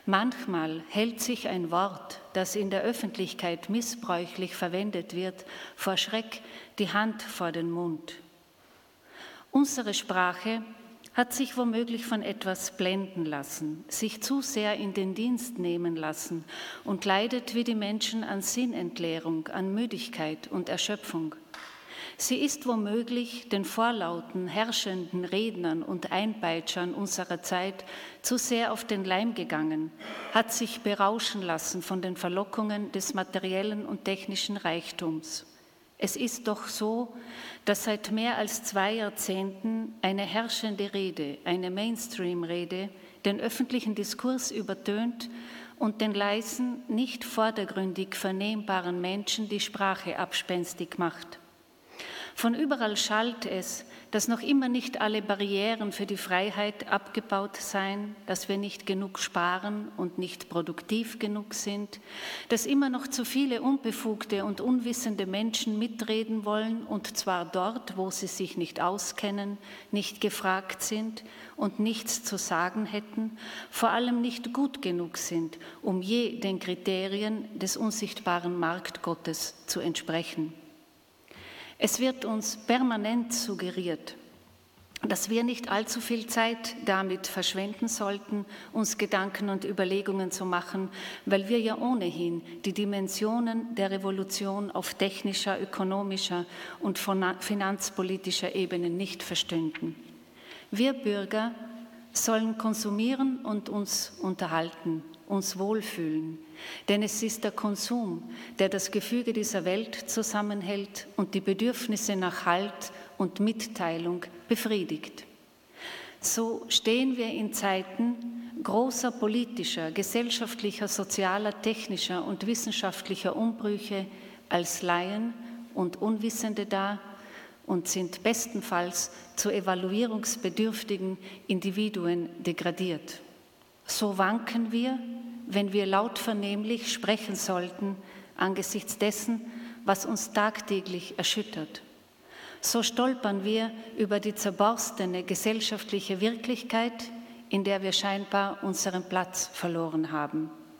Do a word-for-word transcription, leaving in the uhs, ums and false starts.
Manchmal hält sich ein Wort, das in der Öffentlichkeit missbräuchlich verwendet wird, vor Schreck die Hand vor den Mund. Unsere Sprache hat sich womöglich von etwas blenden lassen, sich zu sehr in den Dienst nehmen lassen und leidet wie die Menschen an Sinnentleerung, an Müdigkeit und Erschöpfung. Sie ist womöglich den vorlauten, herrschenden Rednern und Einpeitschern unserer Zeit zu sehr auf den Leim gegangen, hat sich berauschen lassen von den Verlockungen des materiellen und technischen Reichtums. Es ist doch so, dass seit mehr als zwei Jahrzehnten eine herrschende Rede, eine Mainstream-Rede, den öffentlichen Diskurs übertönt und den leisen, nicht vordergründig vernehmbaren Menschen die Sprache abspenstig macht. Von überall schallt es, dass noch immer nicht alle Barrieren für die Freiheit abgebaut seien, dass wir nicht genug sparen und nicht produktiv genug sind, dass immer noch zu viele unbefugte und unwissende Menschen mitreden wollen, und zwar dort, wo sie sich nicht auskennen, nicht gefragt sind und nichts zu sagen hätten, vor allem nicht gut genug sind, um je den Kriterien des unsichtbaren Marktgottes zu entsprechen. Es wird uns permanent suggeriert, dass wir nicht allzu viel Zeit damit verschwenden sollten, uns Gedanken und Überlegungen zu machen, weil wir ja ohnehin die Dimensionen der Revolution auf technischer, ökonomischer und finanzpolitischer Ebene nicht verstünden. Wir Bürger sollen konsumieren und uns unterhalten, uns wohlfühlen, denn es ist der Konsum, der das Gefüge dieser Welt zusammenhält und die Bedürfnisse nach Halt und Mitteilung befriedigt. So stehen wir in Zeiten großer politischer, gesellschaftlicher, sozialer, technischer und wissenschaftlicher Umbrüche als Laien und Unwissende da und sind bestenfalls zu evaluierungsbedürftigen Individuen degradiert. So wanken wir, wenn wir laut vernehmlich sprechen sollten, angesichts dessen, was uns tagtäglich erschüttert. So stolpern wir über die zerborstene gesellschaftliche Wirklichkeit, in der wir scheinbar unseren Platz verloren haben.